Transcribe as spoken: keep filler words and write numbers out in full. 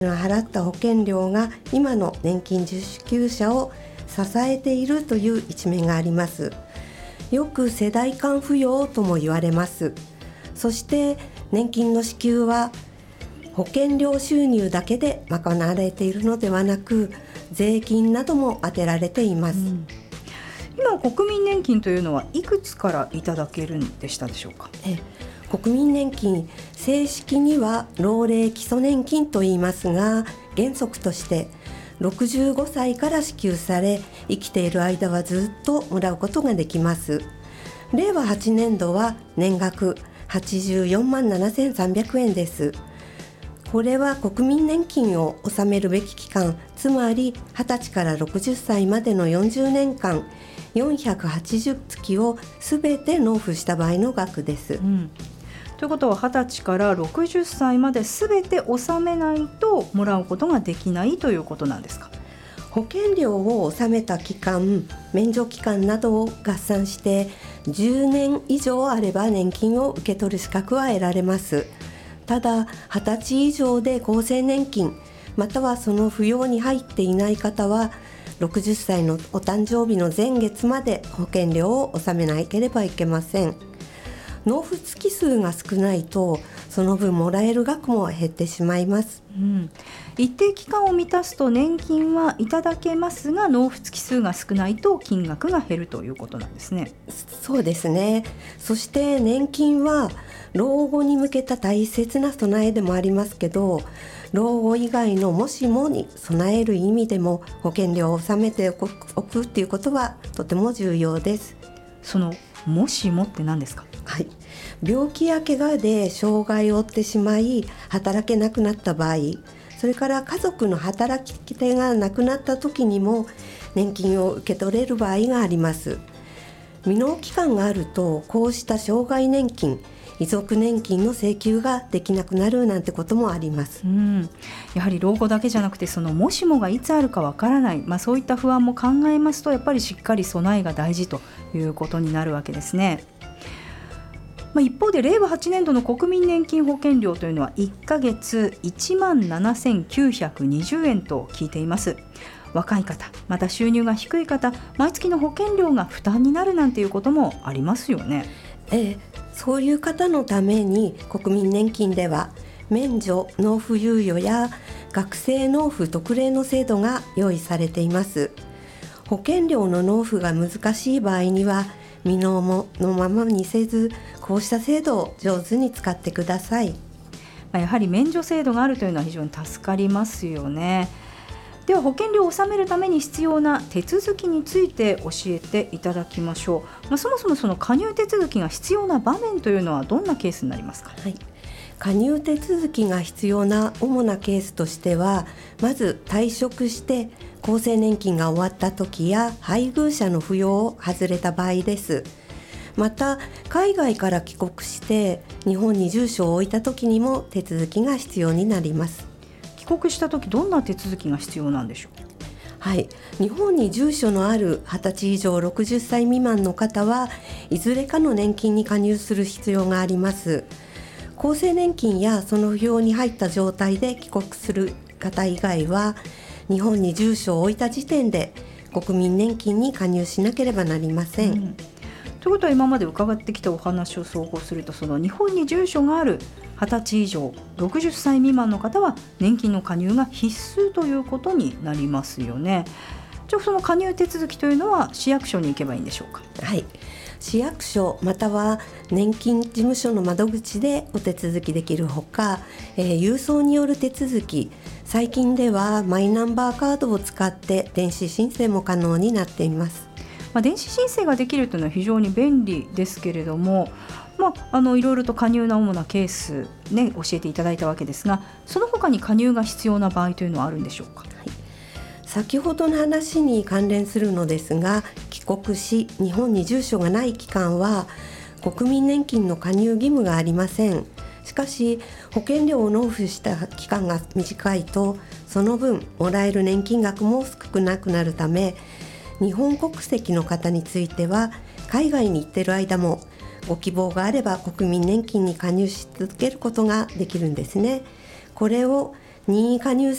払った保険料が今の年金受給者を支えているという一面があります。よく世代間扶養とも言われます。そして年金の支給は保険料収入だけで賄われているのではなく、税金なども充てられています、うん、 今国民年金というのはいくつからいただけるんでしたでしょうか。 え国民年金、正式には老齢基礎年金と言いますが、原則としてろくじゅうごさいから支給され、生きている間はずっともらうことができます。れいわはちねんどは年額はちじゅうよんまんななせんさんびゃくえんです。これは国民年金を納めるべき期間、つまりはたちからろくじゅっさいまでのよんじゅうねんかん、よんひゃくはちじゅうつきをすべて納付した場合の額です、 うんということははたちからろくじゅっさいまで全て納めないともらうことができないということなんですか。 保険料を納めた期間、免除期間などを合算してじゅうねん以上あれば年金を受け取る資格は得られます。ただはたち以上で厚生年金またはその扶養に入っていない方はろくじゅっさいのお誕生日の前月まで保険料を納めなければいけません。納付月数が少ないとその分もらえる額も減ってしまいます、 うん、一定期間を満たすと年金はいただけますが、納付月数が少ないと金額が減るということなんですね。 そうですね。そして年金は老後に向けた大切な備えでもありますけど、老後以外のもしもに備える意味でも保険料を納めておくっていうことはとても重要です。 そのもしもって何ですか。 はい、病気や怪我で障害を負ってしまい働けなくなった場合、それから家族の働き手がなくなった時にも年金を受け取れる場合があります。未納期間があるとこうした障害年金、遺族年金の請求ができなくなるなんてこともあります、 うん、やはり老後だけじゃなくてそのもしもがいつあるかわからない、まあ、そういった不安も考えますとやっぱりしっかり備えが大事ということになるわけですね。まあ、一方でれいわはちねんどの国民年金保険料というのはいっかげついちまんななせんきゅうひゃくにじゅうえんと聞いています。若い方、また収入が低い方、毎月の保険料が負担になるなんていうこともありますよね。 ええ、そういう方のために国民年金では免除納付猶予や学生納付特例の制度が用意されています。保険料の納付が難しい場合には未納ものままにせず、こうした制度を上手に使ってください。 やはり免除制度があるというのは非常に助かりますよね。では保険料を納めるために必要な手続きについて教えていただきましょう。まあ、そもそもその加入手続きが必要な場面というのはどんなケースになりますか。 はい、加入手続きが必要な主なケースとしては、まず退職して厚生年金が終わった時や配偶者の扶養を外れた場合です。また海外から帰国して日本に住所を置いた時にも手続きが必要になります。 帰国した時どんな手続きが必要なんでしょう。 はい、日本に住所のあるはたち以上ろくじゅっさい未満の方はいずれかの年金に加入する必要があります。厚生年金やその扶養に入った状態で帰国する方以外は日本に住所を置いた時点で国民年金に加入しなければなりません、うん、 ということは今まで伺ってきたお話を総合すると、その日本に住所があるはたち以上ろくじゅっさい未満の方は年金の加入が必須ということになりますよね。じゃあその加入手続きというのは市役所に行けばいいんでしょうか。 はい、市役所または年金事務所の窓口でお手続きできるほか、えー、郵送による手続き、最近ではマイナンバーカードを使って電子申請も可能になっています。 まあ、電子申請ができるというのは非常に便利ですけれども、まあ、あのいろいろと加入の主なケース、ね、教えていただいたわけですが、その他に加入が必要な場合というのはあるんでしょうか。はい、 先ほどの話に関連するのですが、帰国し日本に住所がない期間は国民年金の加入義務がありません。しかし保険料を納付した期間が短いとその分もらえる年金額も少なくなるため、日本国籍の方については海外に行っている間もご希望があれば国民年金に加入し続けることができるんですね。これを任意加入